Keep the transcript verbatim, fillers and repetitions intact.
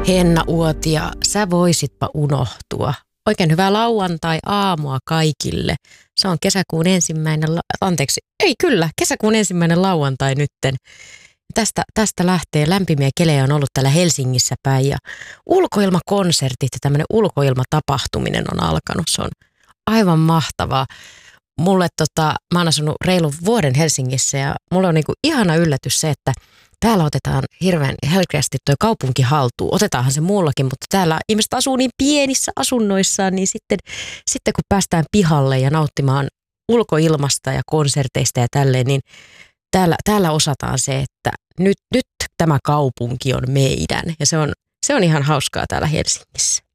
Henna Uotila, sä voisitpa unohtua. Oikein hyvää lauantai-aamua kaikille. Se on kesäkuun ensimmäinen, la- anteeksi, ei kyllä, kesäkuun ensimmäinen lauantai nytten. Tästä, tästä lähtee lämpimiä kelejä on ollut täällä Helsingissä päin ja ulkoilmakonsertit ja tämmöinen ulkoilmatapahtuminen on alkanut. Se on aivan mahtavaa. Mulle tota, mä oon asunut reilun vuoden Helsingissä ja mulle on niinku ihana yllätys se, että täällä otetaan hirveän helkeästi toi kaupunki haltuun. Otetaanhan se muullakin, mutta täällä ihmiset asuu niin pienissä asunnoissaan, niin sitten, sitten kun päästään pihalle ja nauttimaan ulkoilmasta ja konserteista ja tälleen, niin täällä, täällä osataan se, että nyt, nyt tämä kaupunki on meidän. Ja se on, se on ihan hauskaa täällä Helsingissä.